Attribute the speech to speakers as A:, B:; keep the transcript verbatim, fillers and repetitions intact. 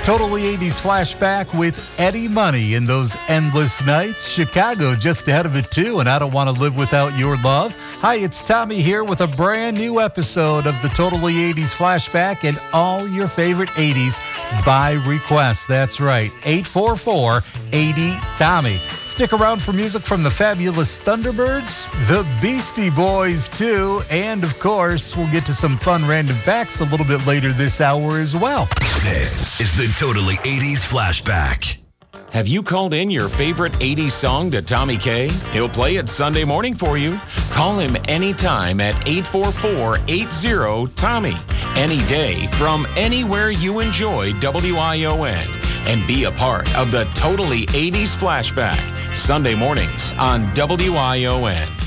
A: Totally eighties flashback with Eddie Money in those endless nights. Chicago just ahead of it, too, and I Don't Want to Live Without Your Love. Hi, it's Tommy here with a brand new episode of the Totally eighties flashback and all your favorite eighties by request. That's right, eight four four, eight zero, Tommy. Stick around for music from the fabulous Thunderbirds, the Beastie Boys, too, and, of course, we'll get to some fun random facts a little bit later this hour as well.
B: This is the Totally eighties Flashback.
C: Have you called in your favorite eighties song to Tommy K? He'll play it Sunday morning for you. Call him anytime at eight four four, eight zero, Tommy. Any day from anywhere you enjoy W I O N. And be a part of the Totally eighties Flashback. Sunday mornings on W I O N.